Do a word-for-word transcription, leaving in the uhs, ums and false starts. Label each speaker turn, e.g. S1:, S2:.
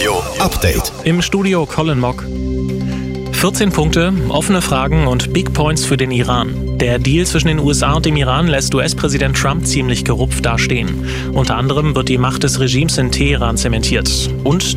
S1: Inforadio Update.
S2: Im Studio Colin Mock. vierzehn Punkte, offene Fragen und Big Points für den Iran. Der Deal zwischen den U S A und dem Iran lässt U S-Präsident Trump ziemlich gerupft dastehen. Unter anderem wird die Macht des Regimes in Teheran zementiert. Und